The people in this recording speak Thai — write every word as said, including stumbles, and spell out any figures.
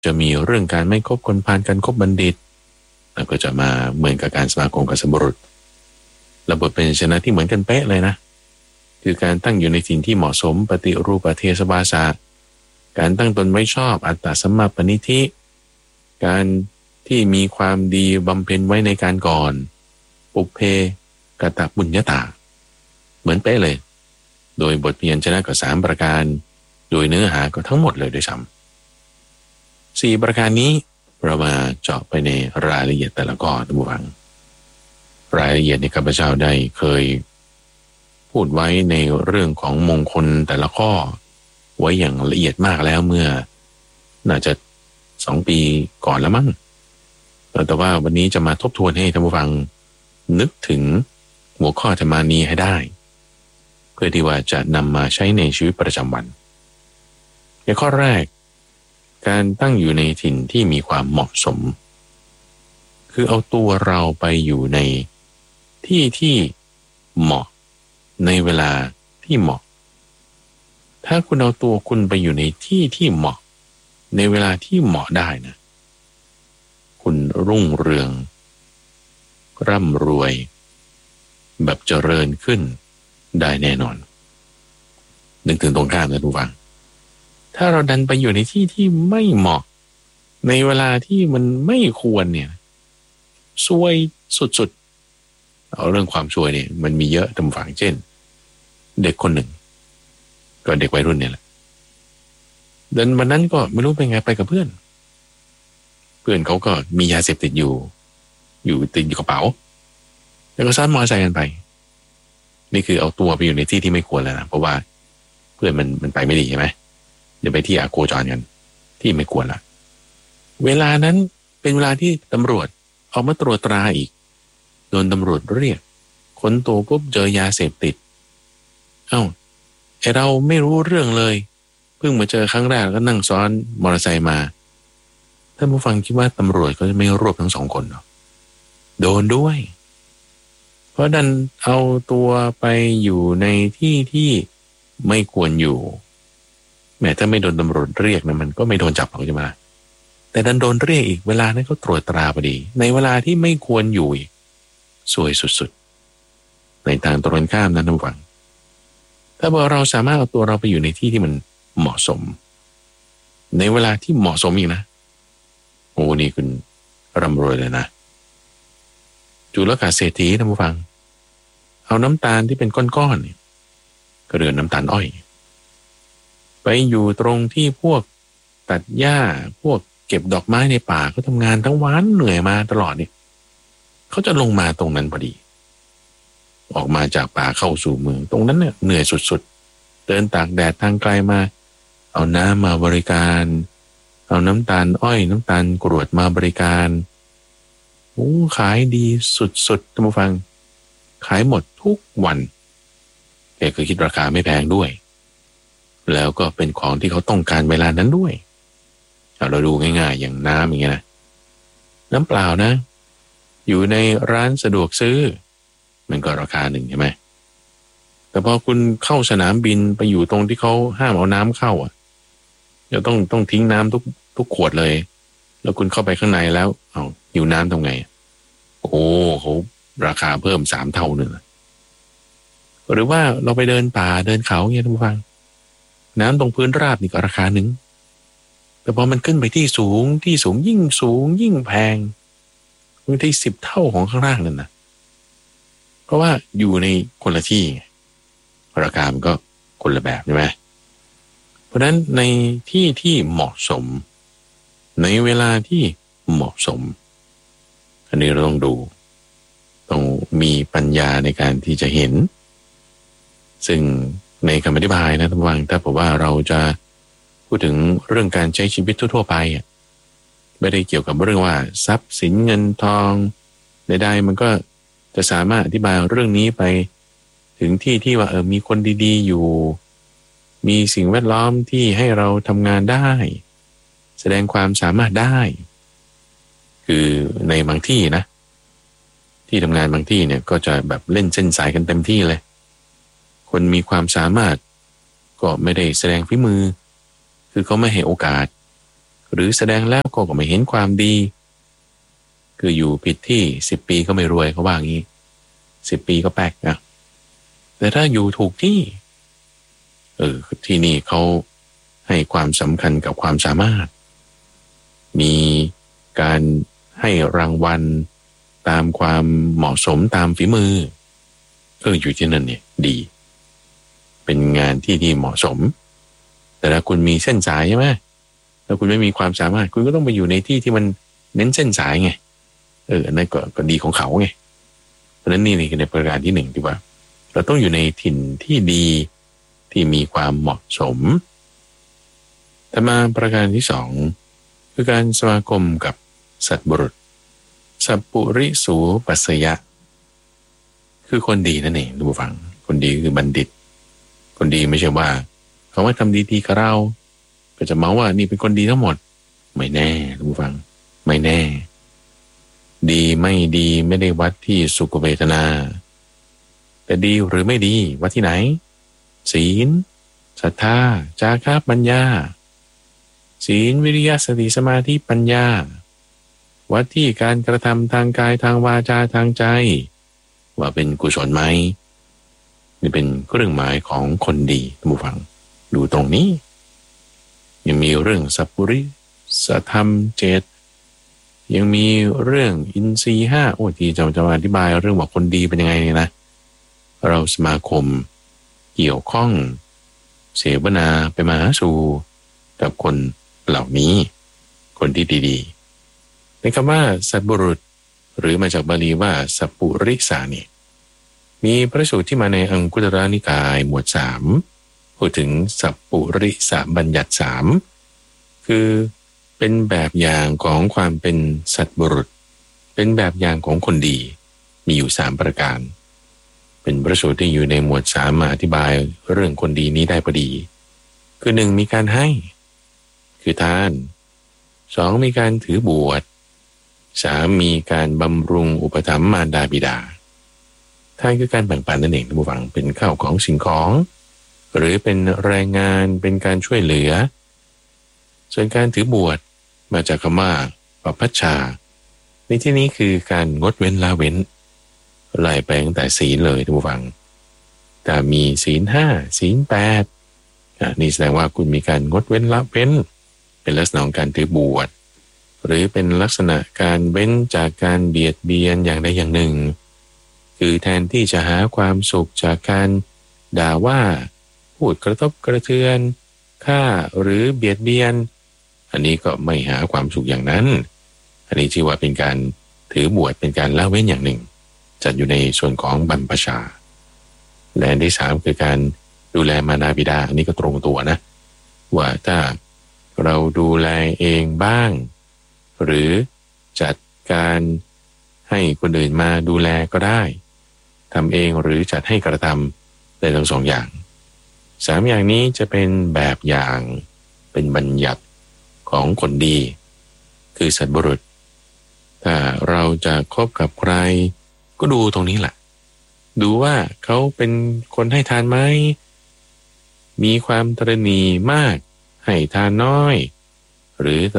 จะมีเรื่องการไม่คบคนพาลกันคบบัณฑิตแล้วก็จะมาเหมือนกับการสมาคมกับสัมบุรุษระบบเป็นชนะที่เหมือนกันเป๊ะเลยนะคือการตั้งอยู่ในถิ่นที่เหมาะสมปฏิรูปเทศบาสะการตั้งตนไว้ชอบอัตตสัมมาปณิธิการที่มีความดีบำเพ็ญไว้ในการก่อนปุเพกตบุญญาตาเหมือนเป๊ะเลยโดยบทเพียรชนะก็สามประการโดยเนื้อหาก็ทั้งหมดเลยด้วยซ้ำสี่ประการนี้เรามาเจาะไปในรายละเอียดแต่ละข้อทุกฝังรายละเอียดในข้าพเจ้าได้เคยพูดไว้ในเรื่องของมงคลแต่ละข้อไว้อย่างละเอียดมากแล้วเมื่อน่าจะสองปีก่อนแล้วมั้งแต่ว่าวันนี้จะมาทบทวนให้ท่านผู้ฟังนึกถึงหัวข้อธรรมานี้ให้ได้เพื่อที่ว่าจะนำมาใช้ในชีวิตประจำวันในข้อแรกการตั้งอยู่ในถิ่นที่มีความเหมาะสมคือเอาตัวเราไปอยู่ในที่ที่เหมาะในเวลาที่เหมาะถ้าคุณเอาตัวคุณไปอยู่ในที่ที่เหมาะในเวลาที่เหมาะได้นะคุณรุ่งเรืองร่ำรวยแบบเจริญขึ้นได้แน่นอนนึกถึงตรงข้ามนะทุกฝังถ้าเราดันไปอยู่ในที่ที่ไม่เหมาะในเวลาที่มันไม่ควรเนี่ยซวยสุดๆเอาเรื่องความซวยเนี่ยมันมีเยอะทุกฝังเช่นเด็กคนหนึ่งก็เด็กวัยรุ่นเนี่ยแหละเดินวันนั้นก็ไม่รู้เป็นไงไปกับเพื่อนเพื่อนเขาก็มียาเสพติดอยู่อยู่ติดอยู่กระเป๋าแล้วก็ซ้อนมอเตอร์ไซค์กันไปนี่คือเอาตัวไปอยู่ในที่ที่ไม่ควรแล้วนะเพราะว่าเพื่อนมันมันไปไม่ดีใช่ไหมเดี๋ยวไปที่อาโกจรกันที่ไม่ควรละเวลานั้นเป็นเวลาที่ตำรวจออกมาตรวจตราอีกโดนตำรวจเรียกค้นตัวปุ๊บเจอยาเสพติดเอ้าไอเราไม่รู้เรื่องเลยเพิ่งมาเจอครั้งแรกก็นั่งซ้อนมอเตอร์ไซค์มาท่านผู้ฟังคิดว่าตำรวจเขาจะไม่รวบทั้งสองคนหรอโดนด้วยเพราะดันเอาตัวไปอยู่ในที่ที่ไม่ควรอยู่แม้ถ้าไม่โดนตำรวจเรียกนะมันก็ไม่โดนจับหรอกใช่ไหมแต่ดันโดนเรียกอีกเวลานั้นเขาตรวจตราพอดีในเวลาที่ไม่ควรอยู่อีกสวยสุดๆในทางตรงข้ามนั้นท่านผู้ฟังถ้าเราสามารถเอาตัวเราไปอยู่ในที่ที่มันเหมาะสมในเวลาที่เหมาะสมอีกนะโอ้นี่คุณร่ำรวยเลยนะจุลกาเศรษฐีท่านผู้ฟังเอาน้ำตาลที่เป็นก้อนๆเนี่ยก็เรือนน้ำตาลอ้อยไปอยู่ตรงที่พวกตัดหญ้าพวกเก็บดอกไม้ในป่าเขาทำงานทั้งวันเหนื่อยมาตลอดเนี่ยเขาจะลงมาตรงนั้นพอดีออกมาจากป่าเข้าสู่เมืองตรงนั้นเนี่ยเหนื่อยสุดๆเดินตากแดดทางไกลมาเอาน้ำมาบริการเอาน้ำตาลอ้อยน้ำตาลกรวดมาบริการโอ้ขายดีสุดๆท่านผู้ฟังขายหมดทุกวันแกก็คิดราคาไม่แพงด้วยแล้วก็เป็นของที่เขาต้องการเวลานั้นด้วยเราดูง่ายๆอย่างน้ำอย่างเงี้ยนะน้ำเปล่านะอยู่ในร้านสะดวกซื้อมันก็ราคาหนึ่งใช่ไหมแต่พอคุณเข้าสนามบินไปอยู่ตรงที่เขาห้ามเอาน้ำเข้าอ่ะจะต้องต้องทิ้งน้ำทุกทุกขวดเลยแล้วคุณเข้าไปข้างในแล้วเอาหิวน้ำทำไงโอ้เขาราคาเพิ่มสามเท่านึงหรือว่าเราไปเดินป่าเดินเขาเงี้ยท่านผู้ฟังน้ำตรงพื้นราบนี่ก็ราคาหนึ่งแต่พอมันขึ้นไปที่สูงที่สูงยิ่งสูงยิ่งแพงบางทีสิบเท่าของข้างล่างนั่นนะเพราะว่าอยู่ในคนละที่ราคามันก็คนละแบบใช่ไหมเพราะฉะนั้นในที่ที่เหมาะสมในเวลาที่เหมาะสมอันนี้เราต้องดูต้องมีปัญญาในการที่จะเห็นซึ่งในคำอธิบายนะท่านผู้ฟังถ้าบอกว่าเราจะพูดถึงเรื่องการใช้ชีวิตทั่วๆไปไม่ได้เกี่ยวกับเรื่องว่าทรัพย์สินเงินทองใดๆมันก็จะสามารถอธิบายเรื่องนี้ไปถึงที่ที่ว่าเออมีคนดีๆอยู่มีสิ่งแวดล้อมที่ให้เราทำงานได้แสดงความสามารถได้คือในบางที่นะที่ทำงานบางที่เนี่ยก็จะแบบเล่นเส้นสายกันเต็มที่เลยคนมีความสามารถก็ไม่ได้แสดงฝีมือคือเขาไม่ให้โอกาสหรือแสดงแล้วก็ไม่เห็นความดีคืออยู่ผิดที่สิบปีก็ไม่รวยเขาว่างี้สิบปีก็แปลกนะแต่ถ้าอยู่ถูกที่เออที่นี่เขาให้ความสำคัญกับความสามารถมีการให้รางวัลตามความเหมาะสมตามฝีมือเอออยู่ที่นั่นเนี่ยดีเป็นงานที่ที่เหมาะสมแต่ถ้าคุณมีเส้นสายใช่ไหมถ้าคุณไม่มีความสามารถคุณก็ต้องไปอยู่ในที่ที่มันเน้นเส้นสายไงเอออันนั้นก็ก็ดีของเขาไงเพราะฉะนั้นนี่นี่คือในประการที่หนึ่งที่ว่าเราต้องอยู่ในถิ่นที่ดีที่มีความเหมาะสมแต่มาประการที่สองคือการสมาคมกับสัตบุรุษสัพปุริสูปัสสยะคือคนดีนั่นเองดูฟังคนดีคือบัณฑิตคนดีไม่ใช่ว่าเขาว่าทำดีๆกับเราก็จะเมาว่านี่เป็นคนดีทั้งหมดไม่แน่ดูฟังไม่แน่ดีไม่ดีไม่ได้วัดที่สุขเวทนาแต่ดีหรือไม่ดีวัดที่ไหนศีลศรัทธาจาคะปัญญาศีลวิริยะสติสมาธิปัญญาวัดที่การกระทำทางกายทางวาจาทางใจว่าเป็นกุศลไหมนี่เป็นเครื่องหมายของคนดีท่านผู้ฟังดูตรงนี้ยังมีเรื่องสัพพุริสธรรมเจตยังมีเรื่องอินทรีย์ห้าโอ้ที่จะจะมาอธิบายเรื่องว่าคนดีเป็นยังไงเนี่ยนะเราสมาคมเกี่ยวข้องเสวนาไปมาหาสู่กับคนเหล่านี้คนที่ดีๆในคำว่าสัตบุรุษหรือมาจากบาลีว่าสัพปุริสานี่มีพระสูตรที่มาในอังคุตรนิกายหมวดสามพูดถึงสัพปุริสบัญญัติสามคือเป็นแบบอย่างของความเป็นสัตบุรุษเป็นแบบอย่างของคนดีมีอยู่สามประการเป็นพระสูตรที่อยู่ในหมวดสามมาอธิบายเรื่องคนดีนี้ได้พอดีคือหนึ่งมีการให้คือทานสองมีการถือบวชสามมีการบำรุงอุปถัมภ์มารดาบิดาทานคือการแบ่งปันนั่นเองท่านผู้ฟังเป็นข้าวของสิ่งของหรือเป็นแรงงานเป็นการช่วยเหลือส่วนการถือบวชมาจากคำว่าปปัชชาในที่นี้คือการงดเว้นละเว้นไล่ไปตั้งแต่ศีลเลยท่านผู้ฟังแต่มีศีลห้าศีลแปดนี่แสดงว่าคุณมีการงดเว้นละเว้นเป็นลักษณะของการถือบวชหรือเป็นลักษณะการเว้นจากการเบียดเบียนอย่างใดอย่างหนึ่งคือแทนที่จะหาความสุขจากการด่าว่าพูดกระทบกระเทือนฆ่าหรือเบียดเบียนอันนี้ก็ไม่หาความสุขอย่างนั้นอันนี้ชื่อว่าเป็นการถือบวชเป็นการละเว้นอย่างหนึ่งจัดอยู่ในส่วนของบรรพชาและอันที่สามคือการดูแลมารดาบิดาอันนี้ก็ตรงตัวนะว่าถ้าเราดูแลเองบ้างหรือจัดการให้คนอื่นมาดูแลก็ได้ทำเองหรือจัดให้กระทำได้ทั้งสองอย่างสามอย่างนี้จะเป็นแบบอย่างเป็นบัญญัติของคนดีคือสัตบุรุษถ้าเราจะคบกับใครก็ดูตรงนี้แหละดูว่าเขาเป็นคนให้ทานไหมมีความตระหนี่มากให้ทานน้อยหรือต